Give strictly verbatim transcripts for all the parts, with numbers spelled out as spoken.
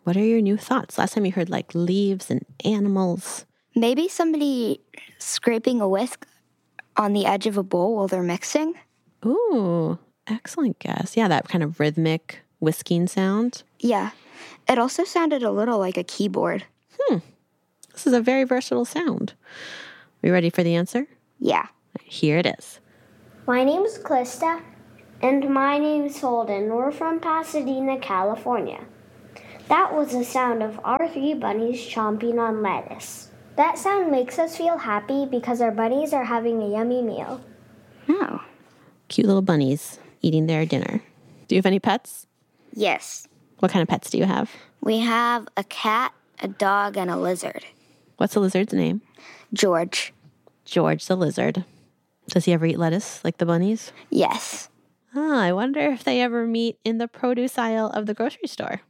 What are your new thoughts? Last time you heard like leaves and animals. Maybe somebody scraping a whisk on the edge of a bowl while they're mixing. Ooh, excellent guess. Yeah, that kind of rhythmic whisking sound. Yeah. It also sounded a little like a keyboard. Hmm. This is a very versatile sound. Are you ready for the answer? Yeah. Here it is. My name's Calista, and my name's Holden. We're from Pasadena, California. That was the sound of our three bunnies chomping on lettuce. That sound makes us feel happy because our bunnies are having a yummy meal. Oh. Cute little bunnies eating their dinner. Do you have any pets? Yes. What kind of pets do you have? We have a cat, a dog, and a lizard. What's the lizard's name? George. George the lizard. Does he ever eat lettuce like the bunnies? Yes. Ah, I wonder if they ever meet in the produce aisle of the grocery store.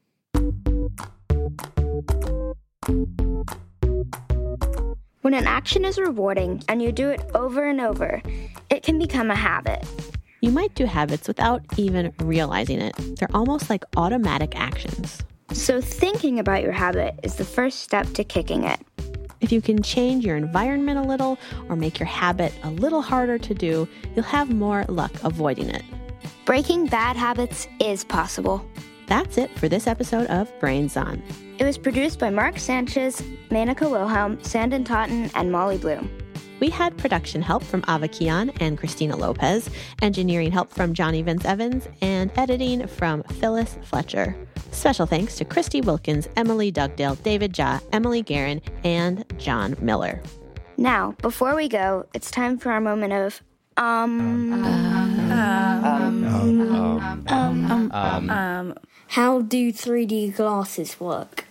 When an action is rewarding and you do it over and over, it can become a habit. You might do habits without even realizing it. They're almost like automatic actions. So thinking about your habit is the first step to kicking it. If you can change your environment a little or make your habit a little harder to do, you'll have more luck avoiding it. Breaking bad habits is possible. That's it for this episode of Brains On. It was produced by Mark Sanchez, Manika Wilhelm, Sandon Totten, and Molly Bloom. We had production help from Ava Kian and Christina Lopez, engineering help from Johnny Vince Evans, and editing from Phyllis Fletcher. Special thanks to Christy Wilkins, Emily Dugdale, David Jha, Emily Guerin, and John Miller. Now, before we go, it's time for our moment of um. Um. Um. Um. Um. Um. um. How do three D glasses work?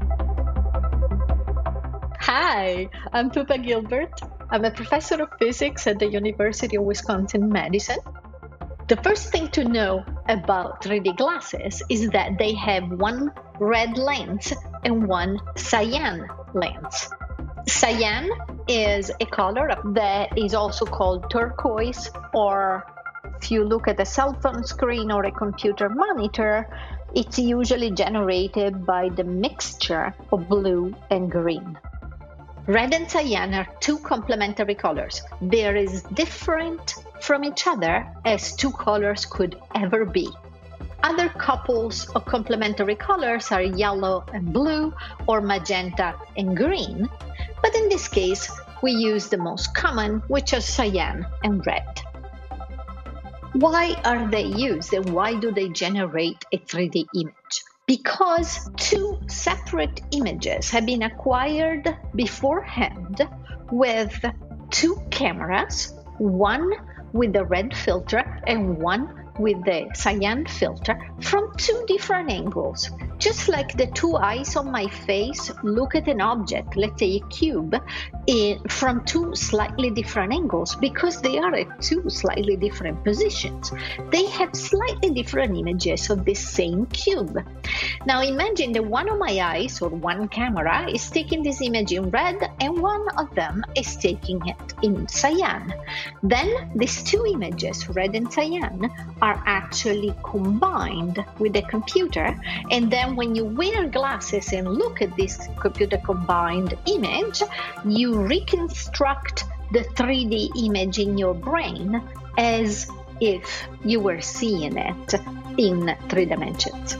Hi, I'm Pupa Gilbert. I'm a professor of physics at the University of Wisconsin-Madison. The first thing to know about three D glasses is that they have one red lens and one cyan lens. Cyan is a color that is also called turquoise, or if you look at a cell phone screen or a computer monitor, it's usually generated by the mixture of blue and green. Red and cyan are two complementary colors. They're as different from each other as two colors could ever be. Other couples of complementary colors are yellow and blue or magenta and green, but in this case, we use the most common, which are cyan and red. Why are they used and why do they generate a three D image? Because two separate images have been acquired beforehand with two cameras, one with the red filter and one with the cyan filter, from two different angles. Just like the two eyes on my face look at an object, let's say a cube, in, from two slightly different angles, because they are at two slightly different positions. They have slightly different images of the same cube. Now imagine that one of my eyes, or one camera, is taking this image in red and one of them is taking it in cyan. Then these two images, red and cyan, are actually combined with the computer, and then when you wear glasses and look at this computer combined image, you reconstruct the three D image in your brain as if you were seeing it in three dimensions.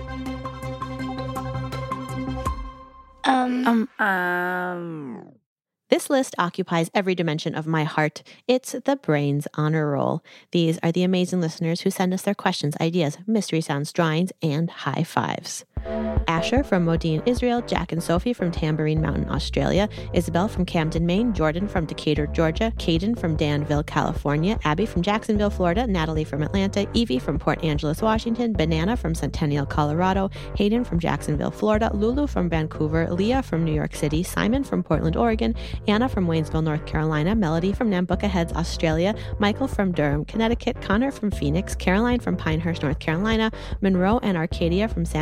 Um, Um. Um. This list occupies every dimension of my heart. It's the Brains Honor Roll. These are the amazing listeners who send us their questions, ideas, mystery sounds, drawings, and high fives. Asher from Modine, Israel, Jack and Sophie from Tambourine Mountain, Australia, Isabel from Camden, Maine, Jordan from Decatur, Georgia, Caden from Danville, California, Abby from Jacksonville, Florida, Natalie from Atlanta, Evie from Port Angeles, Washington, Banana from Centennial, Colorado, Hayden from Jacksonville, Florida, Lulu from Vancouver, Leah from New York City, Simon from Portland, Oregon, Anna from Waynesville, North Carolina, Melody from Nambucca Heads, Australia, Michael from Durham, Connecticut, Connor from Phoenix, Caroline from Pinehurst, North Carolina, Monroe and Arcadia from San Mateo,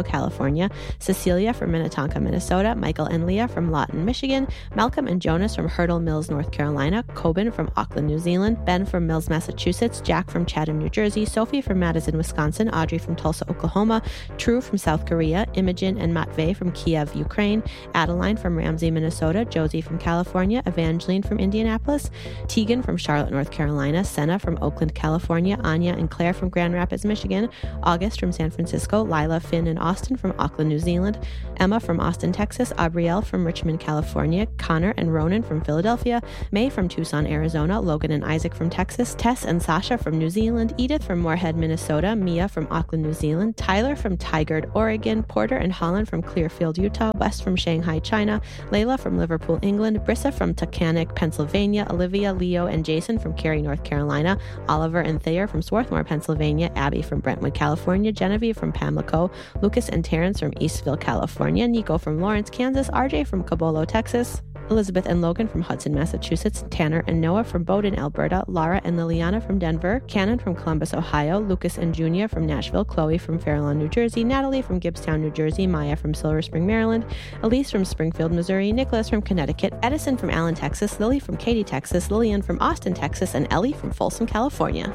California, Cecilia from Minnetonka, Minnesota, Michael and Leah from Lawton, Michigan, Malcolm and Jonas from Hurdle Mills, North Carolina, Coben from Auckland, New Zealand, Ben from Mills, Massachusetts, Jack from Chatham, New Jersey, Sophie from Madison, Wisconsin, Audrey from Tulsa, Oklahoma, True from South Korea, Imogen and Matvey from Kiev, Ukraine, Adeline from Ramsey, Minnesota, Josie from California, Evangeline from Indianapolis, Tegan from Charlotte, North Carolina, Senna from Oakland, California, Anya and Claire from Grand Rapids, Michigan, August from San Francisco, Lila, Finn and Austin from Auckland, New Zealand, Emma from Austin, Texas, Abrielle from Richmond, California, Connor and Ronan from Philadelphia, May from Tucson, Arizona, Logan and Isaac from Texas, Tess and Sasha from New Zealand, Edith from Moorhead, Minnesota, Mia from Auckland, New Zealand, Tyler from Tigard, Oregon, Porter and Holland from Clearfield, Utah, West from Shanghai, China, Layla from Liverpool, England, Brissa from Taconic, Pennsylvania, Olivia, Leo and Jason from Cary, North Carolina, Oliver and Thayer from Swarthmore, Pennsylvania, Abby from Brentwood, California, Genevieve from Pamlico, Lucas and Terrence from Eastville, California, Nico from Lawrence, Kansas, R J from Cabolo, Texas, Elizabeth and Logan from Hudson, Massachusetts, Tanner and Noah from Bowdoin, Alberta, Lara and Liliana from Denver, Cannon from Columbus, Ohio, Lucas and Junia from Nashville, Chloe from Fairlawn, New Jersey, Natalie from Gibbstown, New Jersey, Maya from Silver Spring, Maryland, Elise from Springfield, Missouri, Nicholas from Connecticut, Edison from Allen, Texas, Lily from Katy, Texas, Lillian from Austin, Texas, and Ellie from Folsom, California.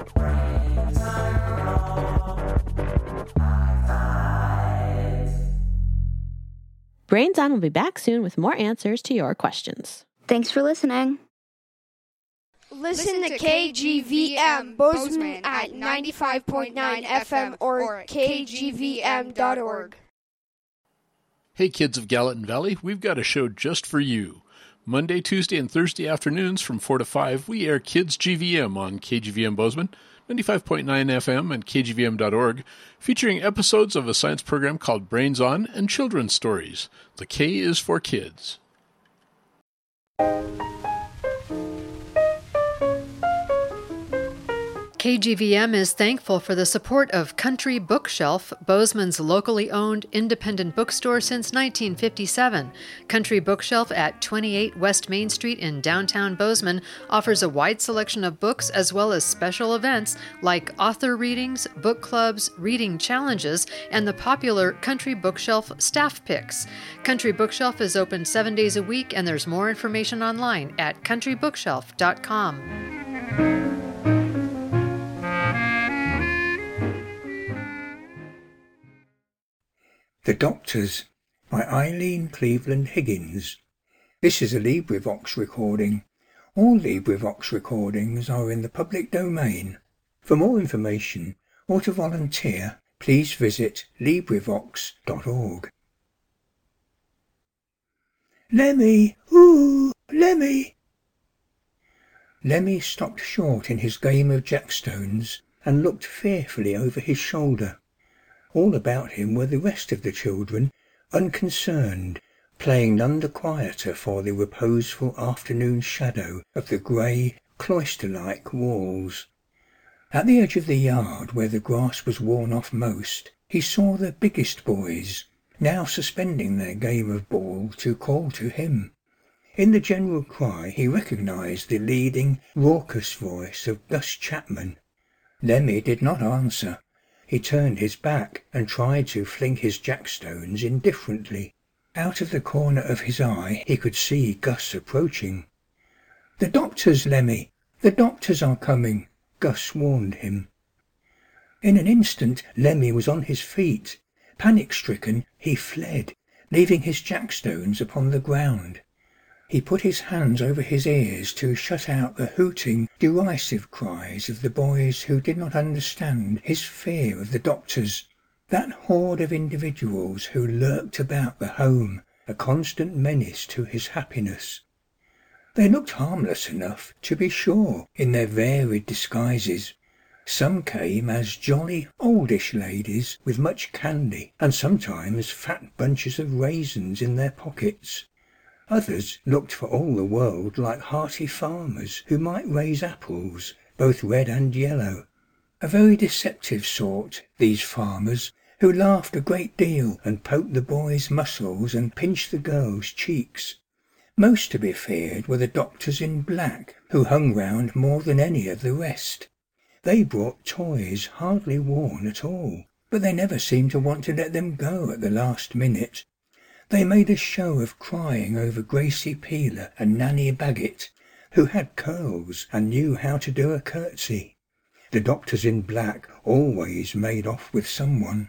Brains On will be back soon with more answers to your questions. Thanks for listening. Listen to K G V M Bozeman at ninety-five point nine F M or K G V M dot org. Hey kids of Gallatin Valley, we've got a show just for you. Monday, Tuesday, and Thursday afternoons from four to five, we air Kids G V M on K G V M Bozeman, ninety-five point nine F M and K G V M dot org, featuring episodes of a science program called Brains On and children's stories. The K is for kids. K G V M is thankful for the support of Country Bookshelf, Bozeman's locally owned independent bookstore since nineteen fifty-seven. Country Bookshelf at twenty-eight West Main Street in downtown Bozeman offers a wide selection of books as well as special events like author readings, book clubs, reading challenges, and the popular Country Bookshelf staff picks. Country Bookshelf is open seven days a week, and there's more information online at country bookshelf dot com. The Doctors by Eileen Cleveland Higgins. This is a LibriVox recording. All LibriVox recordings are in the public domain. For more information or to volunteer, please visit LibriVox dot org. Lemmy! Ooh! Lemmy! Lemmy stopped short in his game of jackstones and looked fearfully over his shoulder. All about him were the rest of the children, unconcerned, playing none the quieter for the reposeful afternoon shadow of the grey, cloister-like walls. At the edge of the yard where the grass was worn off most, he saw the biggest boys, now suspending their game of ball to call to him. In the general cry he recognised the leading, raucous voice of Gus Chapman. Lemmy did not answer. He turned his back and tried to fling his jackstones indifferently. Out of the corner of his eye he could see Gus approaching. "The doctors, Lemmy! The doctors are coming!" Gus warned him. In an instant Lemmy was on his feet. Panic-stricken, he fled, leaving his jackstones upon the ground. He put his hands over his ears to shut out the hooting, derisive cries of the boys who did not understand his fear of the doctors, that horde of individuals who lurked about the home, a constant menace to his happiness. They looked harmless enough, to be sure, in their varied disguises. Some came as jolly, oldish ladies with much candy, and sometimes fat bunches of raisins in their pockets. Others looked for all the world like hearty farmers who might raise apples, both red and yellow. A very deceptive sort, these farmers, who laughed a great deal and poked the boys' muscles and pinched the girls' cheeks. Most to be feared were the doctors in black, who hung round more than any of the rest. They brought toys hardly worn at all, but they never seemed to want to let them go at the last minute. They made a show of crying over Gracie Peeler and Nanny Baggett, who had curls and knew how to do a curtsy. The doctors in black always made off with someone.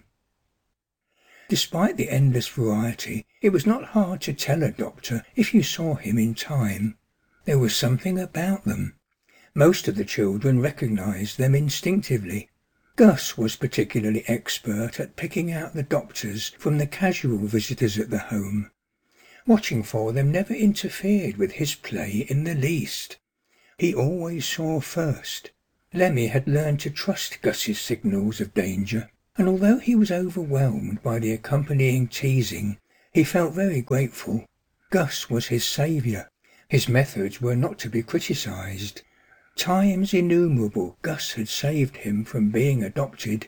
Despite the endless variety, it was not hard to tell a doctor if you saw him in time. There was something about them. Most of the children recognized them instinctively. Gus was particularly expert at picking out the doctors from the casual visitors at the home. Watching for them never interfered with his play in the least. He always saw first. Lemmy had learned to trust Gus's signals of danger, and although he was overwhelmed by the accompanying teasing, he felt very grateful. Gus was his saviour. His methods were not to be criticised. Times innumerable Gus had saved him from being adopted.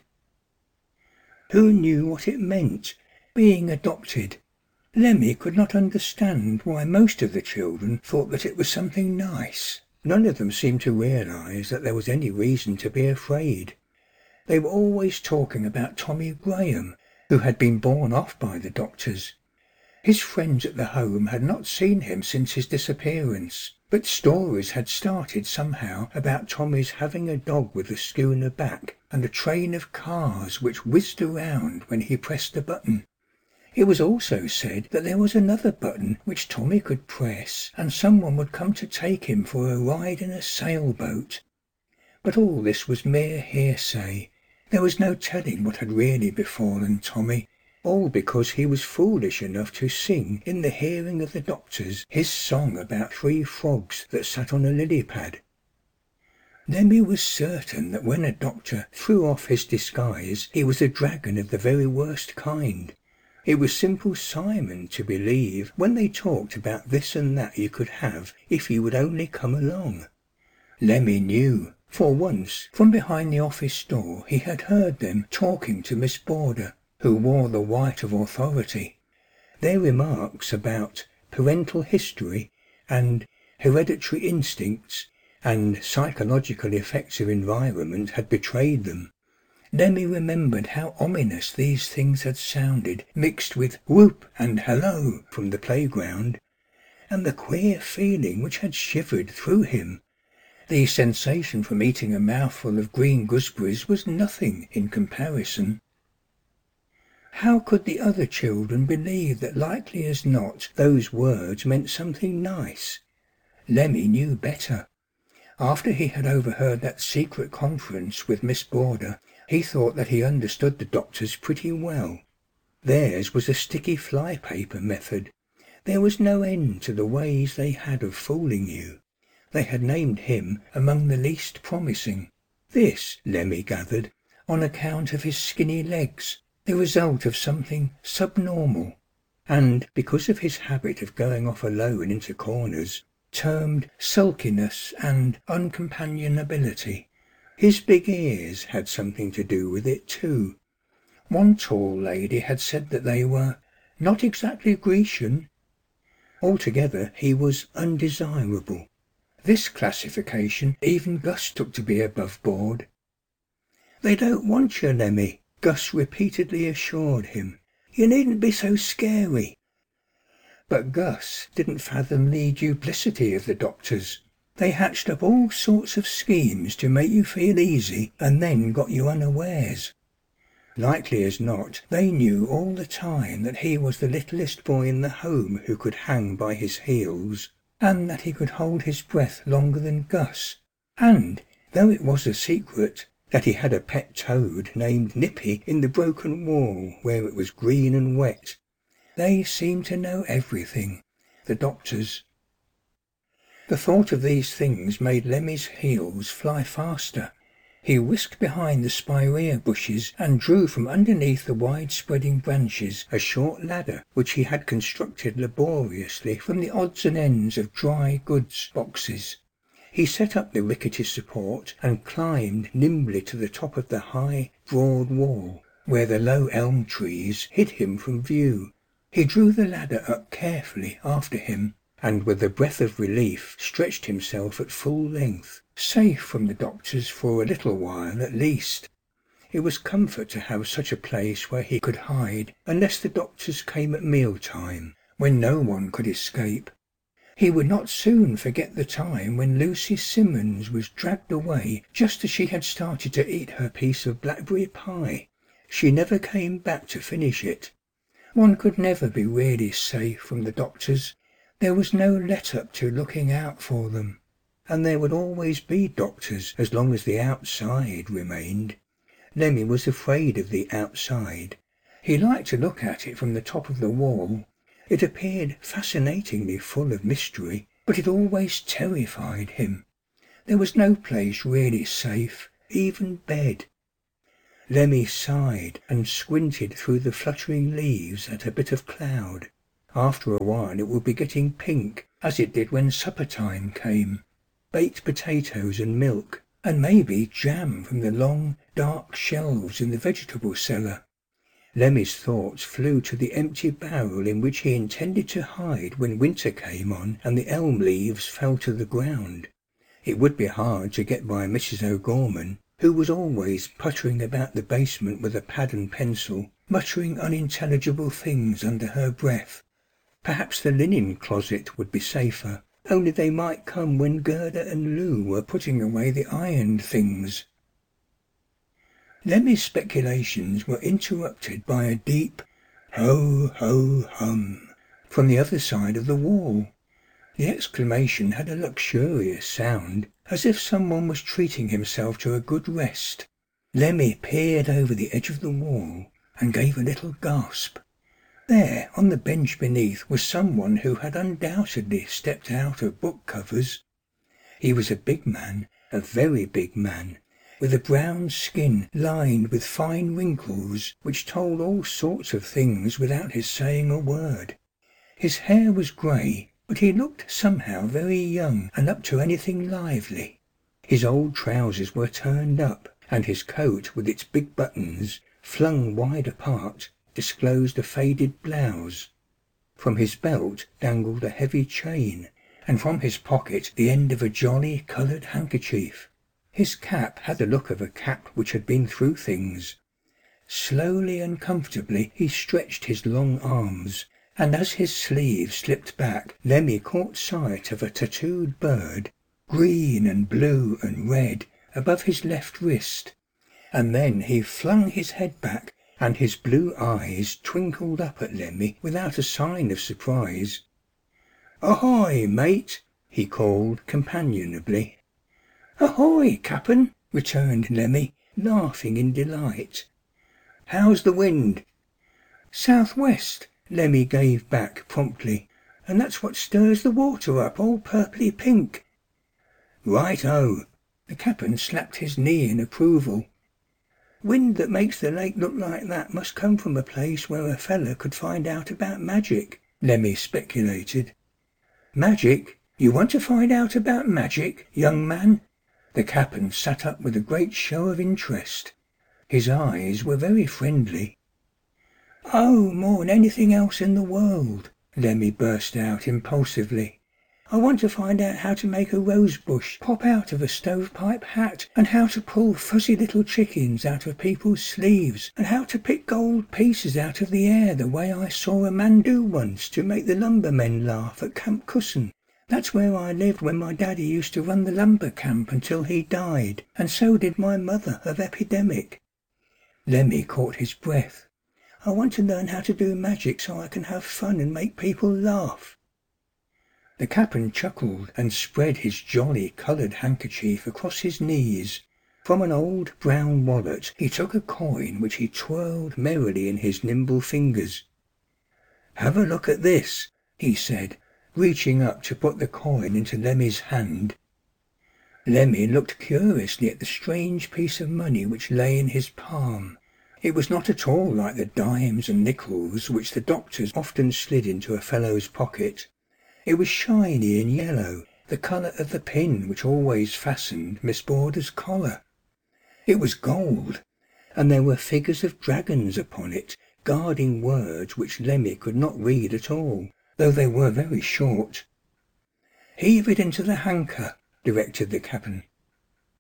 Who knew what it meant, being adopted? Lemmy could not understand why most of the children thought that it was something nice. None of them seemed to realise that there was any reason to be afraid. They were always talking about Tommy Graham, who had been borne off by the doctors. His friends at the home had not seen him since his disappearance, but stories had started somehow about Tommy's having a dog with a schooner back and a train of cars which whizzed around when he pressed a button. It was also said that there was another button which Tommy could press and someone would come to take him for a ride in a sailboat. But all this was mere hearsay. There was no telling what had really befallen Tommy, all because he was foolish enough to sing in the hearing of the doctors his song about three frogs that sat on a lily pad. Lemmy was certain that when a doctor threw off his disguise he was a dragon of the very worst kind. It was simple Simon to believe when they talked about this and that you could have if you would only come along. Lemmy knew, for once from behind the office door he had heard them talking to Miss Border, who wore the white of authority. Their remarks about parental history and hereditary instincts and psychological effects of environment had betrayed them. Lemmy remembered how ominous these things had sounded mixed with whoop and hello from the playground, and the queer feeling which had shivered through him. The sensation from eating a mouthful of green gooseberries was nothing in comparison. How could the other children believe that likely as not those words meant something nice? Lemmy knew better. After he had overheard that secret conference with Miss Border, he thought that he understood the doctors pretty well. Theirs was a sticky flypaper method. There was no end to the ways they had of fooling you. They had named him among the least promising. This, Lemmy gathered, on account of his skinny legs, the result of something subnormal, and because of his habit of going off alone into corners, termed sulkiness and uncompanionability. His big ears had something to do with it too. One tall lady had said that they were not exactly Grecian. Altogether he was undesirable. This classification even Gus took to be above board. "They don't want you, Lemmy," Gus repeatedly assured him. "You needn't be so scary." But Gus didn't fathom the duplicity of the doctors. They hatched up all sorts of schemes to make you feel easy and then got you unawares. Likely as not, they knew all the time that he was the littlest boy in the home who could hang by his heels, and that he could hold his breath longer than Gus, and, though it was a secret, that he had a pet toad named Nippy in the broken wall where it was green and wet. They seemed to know everything, the doctors. The thought of these things made Lemmy's heels fly faster. He whisked behind the spirea bushes and drew from underneath the wide-spreading branches a short ladder which he had constructed laboriously from the odds and ends of dry goods boxes. He set up the rickety support and climbed nimbly to the top of the high, broad wall, where the low elm trees hid him from view. He drew the ladder up carefully after him, and with a breath of relief stretched himself at full length, safe from the doctors for a little while at least. It was comfort to have such a place where he could hide unless the doctors came at meal-time, when no one could escape. He would not soon forget the time when Lucy Simmons was dragged away just as she had started to eat her piece of blackberry pie. She never came back to finish it. One could never be really safe from the doctors. There was no let-up to looking out for them, and there would always be doctors as long as the outside remained. Lemmy was afraid of the outside. He liked to look at it from the top of the wall. It appeared fascinatingly full of mystery, but it always terrified him. There was no place really safe, even bed. Lemmy sighed and squinted through the fluttering leaves at a bit of cloud. After a while it would be getting pink, as it did when supper time came. Baked potatoes and milk, and maybe jam from the long, dark shelves in the vegetable cellar. Lemmy's thoughts flew to the empty barrel in which he intended to hide when winter came on and the elm leaves fell to the ground. It would be hard to get by Missus O'Gorman, who was always puttering about the basement with a pad and pencil, muttering unintelligible things under her breath. Perhaps the linen closet would be safer, only they might come when Gerda and Lou were putting away the ironed things. Lemmy's speculations were interrupted by a deep ho ho hum from the other side of the wall. The exclamation had a luxurious sound, as if someone was treating himself to a good rest. Lemmy peered over the edge of the wall and gave a little gasp. There, on the bench beneath, was someone who had undoubtedly stepped out of book covers. He was a big man, a very big man, with a brown skin lined with fine wrinkles which told all sorts of things without his saying a word. His hair was grey, but he looked somehow very young and up to anything lively. His old trousers were turned up, and his coat with its big buttons, flung wide apart, disclosed a faded blouse. From his belt dangled a heavy chain, and from his pocket the end of a jolly coloured handkerchief. His cap had the look of a cap which had been through things. Slowly and comfortably he stretched his long arms, and as his sleeves slipped back, Lemmy caught sight of a tattooed bird, green and blue and red, above his left wrist. And then he flung his head back, and his blue eyes twinkled up at Lemmy without a sign of surprise. "Ahoy, mate!" he called companionably. "Ahoy, Cap'n!" returned Lemmy, laughing in delight. "How's the wind?" "South-west," Lemmy gave back promptly, "and that's what stirs the water up all purply pink." "Right-o!" The Cap'n slapped his knee in approval. "Wind that makes the lake look like that must come from a place where a feller could find out about magic," Lemmy speculated. "Magic? You want to find out about magic, young man?" The Cap'n sat up with a great show of interest. His eyes were very friendly. "Oh, more'n anything else in the world," Lemmy burst out impulsively. "I want to find out how to make a rose bush pop out of a stovepipe hat, and how to pull fuzzy little chickens out of people's sleeves, and how to pick gold pieces out of the air the way I saw a man do once to make the lumbermen laugh at Camp Cusson. That's where I lived when my daddy used to run the lumber camp until he died, and so did my mother of epidemic." Lemmy caught his breath. "I want to learn how to do magic so I can have fun and make people laugh." The Cap'n chuckled and spread his jolly coloured handkerchief across his knees. From an old brown wallet he took a coin which he twirled merrily in his nimble fingers. "Have a look at this," he said, reaching up to put the coin into Lemmy's hand. Lemmy looked curiously at the strange piece of money which lay in his palm. It was not at all like the dimes and nickels which the doctors often slid into a fellow's pocket. It was shiny and yellow, the colour of the pin which always fastened Miss Border's collar. It was gold, and there were figures of dragons upon it, guarding words which Lemmy could not read at all, though they were very short. "Heave it into the hanker," directed the Cap'n.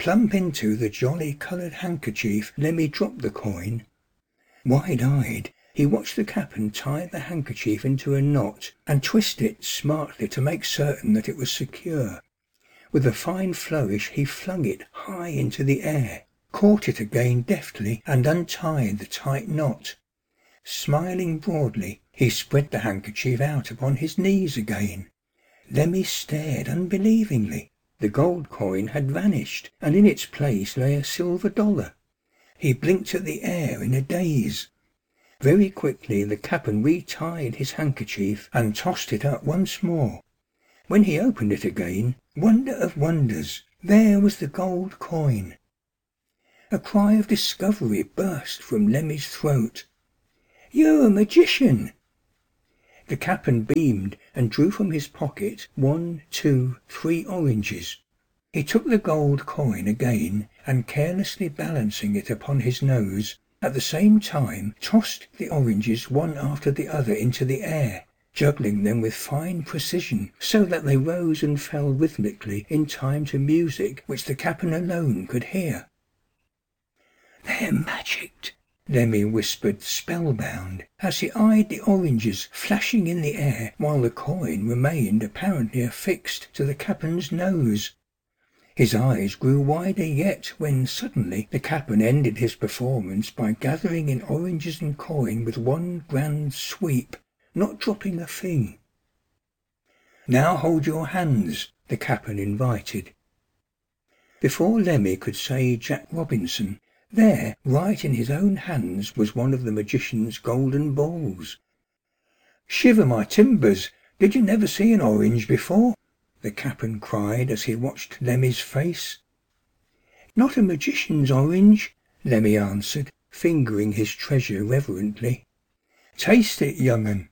Plump into the jolly coloured handkerchief Lemmy dropped the coin. Wide-eyed, he watched the Cap'n tie the handkerchief into a knot and twist it smartly to make certain that it was secure. With a fine flourish he flung it high into the air, caught it again deftly and untied the tight knot. Smiling broadly, he spread the handkerchief out upon his knees again. Lemmy stared unbelievingly. The gold coin had vanished, and in its place lay a silver dollar. He blinked at the air in a daze. Very quickly the Cap'n retied his handkerchief and tossed it up once more. When he opened it again, wonder of wonders, there was the gold coin. A cry of discovery burst from Lemmy's throat. "You're a magician!" The Cap'n beamed and drew from his pocket one, two, three oranges. He took the gold coin again, and carelessly balancing it upon his nose, at the same time tossed the oranges one after the other into the air, juggling them with fine precision so that they rose and fell rhythmically in time to music which the Cap'n alone could hear. "They're magicked," Lemmy whispered spellbound, as he eyed the oranges flashing in the air while the coin remained apparently affixed to the Cap'n's nose. His eyes grew wider yet when suddenly the Cap'n ended his performance by gathering in oranges and coin with one grand sweep, not dropping a thing. "Now hold your hands," the Cap'n invited. Before Lemmy could say Jack Robinson, there, right in his own hands, was one of the magician's golden balls. "Shiver my timbers, did you never see an orange before?" the Cap'n cried as he watched Lemmy's face. "Not a magician's orange," Lemmy answered, fingering his treasure reverently. "Taste it, young 'un."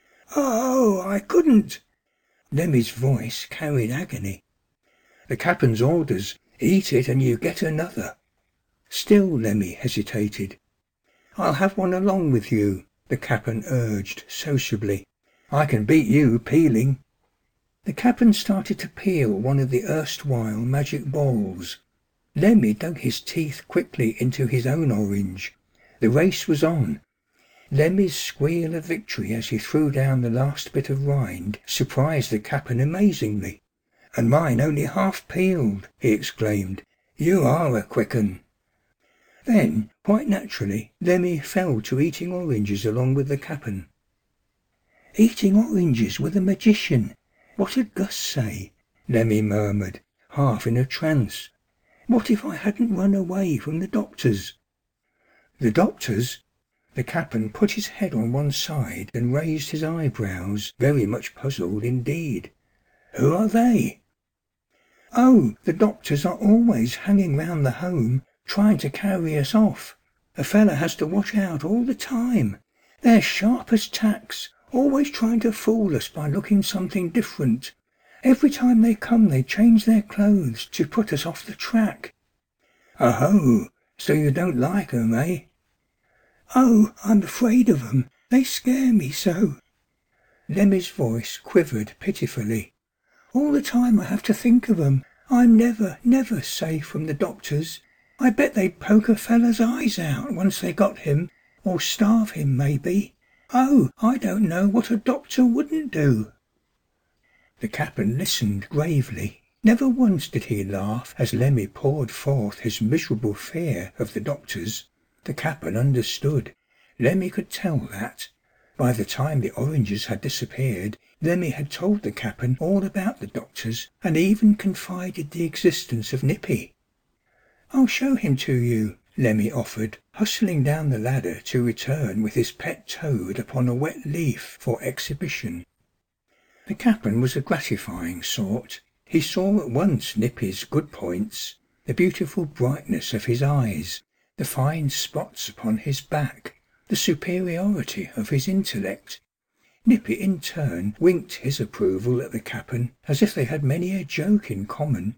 "Oh, I couldn't!" Lemmy's voice carried agony. "The Cap'n's orders, eat it and you get another." Still Lemmy hesitated. "I'll have one along with you," the Cap'n urged sociably. "I can beat you peeling." The Cap'n started to peel one of the erstwhile magic balls. Lemmy dug his teeth quickly into his own orange. The race was on. Lemmy's squeal of victory as he threw down the last bit of rind surprised the Cap'n amazingly. "And mine only half peeled," he exclaimed. "You are a quick 'un." Then, quite naturally, Lemmy fell to eating oranges along with the Cap'n. "Eating oranges with a magician! What would Gus say?" Lemmy murmured, half in a trance. "What if I hadn't run away from the doctors?" "The doctors?" The Cap'n put his head on one side and raised his eyebrows, very much puzzled indeed. "Who are they?" "Oh, the doctors are always hanging round the home, trying to carry us off. A fella has to watch out all the time. They're sharp as tacks, always trying to fool us by looking something different. Every time they come they change their clothes to put us off the track." "Oh, so you don't like 'em, eh?" "Oh, I'm afraid of 'em. They scare me so." Lemmy's voice quivered pitifully. "All the time I have to think of 'em. I'm never, never safe from the doctors. I bet they'd poke a fella's eyes out once they got him, or starve him maybe. Oh, I don't know what a doctor wouldn't do." The Cap'n listened gravely. Never once did he laugh as Lemmy poured forth his miserable fear of the doctors. The Cap'n understood. Lemmy could tell that. By the time the oranges had disappeared, Lemmy had told the Cap'n all about the doctors, and even confided the existence of Nippy. "I'll show him to you," Lemmy offered, hustling down the ladder to return with his pet toad upon a wet leaf for exhibition. The Cap'n was a gratifying sort. He saw at once Nippy's good points, the beautiful brightness of his eyes, the fine spots upon his back, the superiority of his intellect. Nippy in turn winked his approval at the Cap'n as if they had many a joke in common.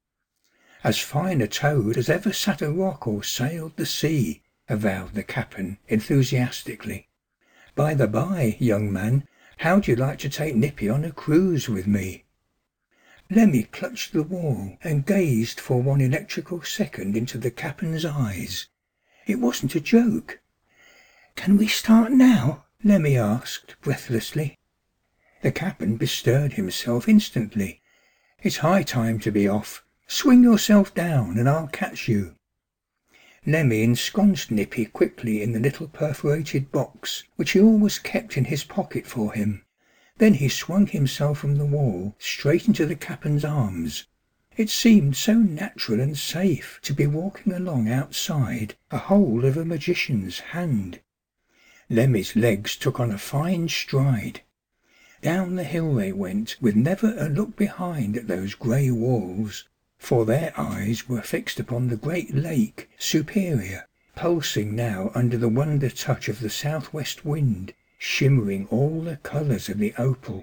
"As fine a toad as ever sat a rock or sailed the sea," avowed the Cap'n enthusiastically. "By the by, young man, how'd you like to take Nippy on a cruise with me?" Lemmy clutched the wall and gazed for one electrical second into the captain's eyes. It wasn't a joke. "Can we start now?" Lemmy asked breathlessly. The captain bestirred himself instantly. "It's high time to be off. Swing yourself down and I'll catch you." Lemmy ensconced Nippy quickly in the little perforated box which he always kept in his pocket for him. Then he swung himself from the wall straight into the captain's arms. It seemed so natural and safe to be walking along outside a hold of a magician's hand. Lemmy's legs took on a fine stride. Down the hill they went with never a look behind at those grey walls, for their eyes were fixed upon the great lake Superior, pulsing now under the wonder touch of the southwest wind, shimmering all the colours of the opal.